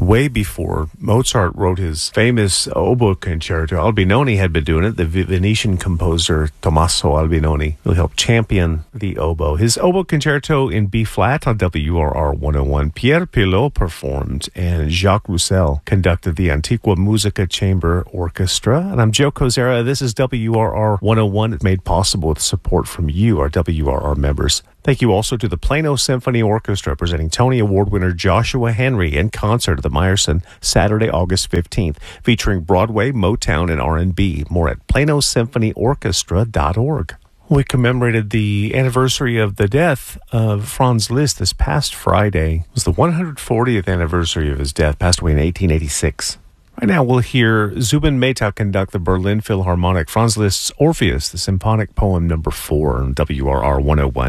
way before Mozart wrote his famous oboe concerto. Albinoni had been doing it. The Venetian composer Tommaso Albinoni really helped champion the oboe. His oboe concerto in B-flat on WRR 101. Pierre Pilot performed, and Jacques Roussel conducted the Antiqua Musica Chamber Orchestra. And I'm Joe Kozera. This is WRR 101. It's made possible with support from you, our WRR members. Thank you also to the Plano Symphony Orchestra, presenting Tony Award winner Joshua Henry in concert at the Meyerson Saturday, August 15th, featuring Broadway, Motown, and R&B. More at planosymphonyorchestra.org. We commemorated the anniversary of the death of Franz Liszt this past Friday. It was the 140th anniversary of his death, passed away in 1886. Right now, we'll hear Zubin Mehta conduct the Berlin Philharmonic, Franz Liszt's Orpheus, the symphonic poem number 4 on WRR 101.